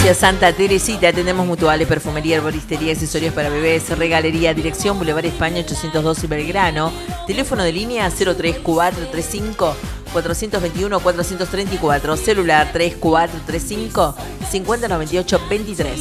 Farmacia Santa Teresita, atendemos mutuales, perfumería, herboristería, accesorios para bebés, regalería, dirección Boulevard España 812 Belgrano, teléfono de línea 03435 421 434, celular 3435 5098 23.